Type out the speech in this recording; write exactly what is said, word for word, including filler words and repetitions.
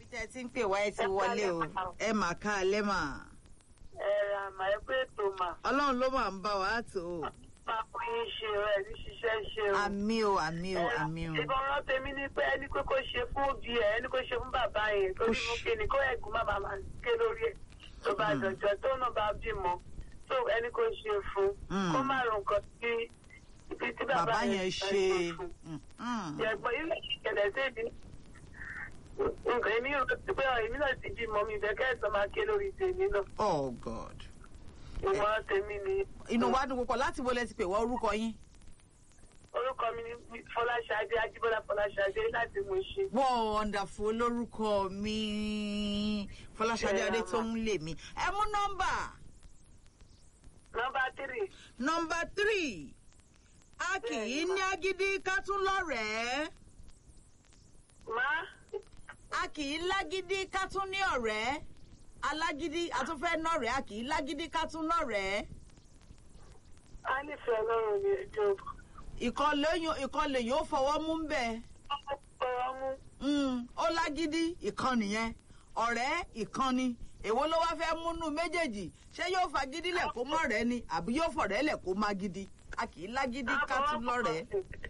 tẹ́ ti ń pè wá ẹ ti wọlé o ẹ mà ká alẹ́ mà. ẹ ra mà ẹ pé ètò mà. ọlọ́run ló máa ń bá wa tó o. máa kún yín ṣe o ẹ ní ṣiṣẹ́ ṣe o. àmì o àmì o àmì o. ìbọ̀ràn tèmi ni pé ẹni pé kó ṣe fún òbí ẹ ẹni kó ṣe fún bàbá yẹn tó ní mú kí ni kó ẹ̀gún má bàa ké lórí ẹ̀ tó bá dọ̀jọ́ tó náà bá bímọ tó ẹni kó ṣe fún kó má ro nǹkan tí ibi tí bàbá yẹn ṣe fún. yẹ̀gbọ́n ilé ìṣẹ̀lẹ̀ tèmi nǹkan èmi rò sí pé èmi náà ti bímọ mi ìfẹ́ kẹ́sàn máa ké lórí tèmi náà. oh god. ìwọ́n tèmi ni. inú wa dùn púpọ̀ láti wọlé ti pè wá orúkọ yín. orúkọ mi ni Fọláṣadé Ajíbọ́lá Fọláṣadé láti Mùṣín. wọ́n wonderful lórúkọ mi Fọláṣadé adé tó ń lè mí. ẹ mú nọ́mbà. nọ́mbà tírì. nọ́mbà tírì. a kì í ní agídí ká tún lọ́rẹ̀ẹ́. má. a kì í lágídí ká tún ní ọ̀rẹ́. alágídí a tún fẹ́ nọ̀rẹ́ a kì í lágídí ká tún lọ́rẹ̀ẹ́. a nífẹ̀ẹ́ Ọlọ́run ní ẹjọ́. ìkọlẹ̀ yóò fọwọ́ mú ń bẹ̀. fọwọ́ mú. ó lágídí ìkan nìyẹn ọ̀rẹ́ ìkan ni èwo ló wá fẹ́ múnú méjèèjì ṣé yóò fagídí lẹ̀ kó mọ̀ rẹ́ ni àbí yóò fọ̀rẹ́ lẹ̀ kó má gidi a kì í lágídí ká tún lọ́rẹ̀ẹ́.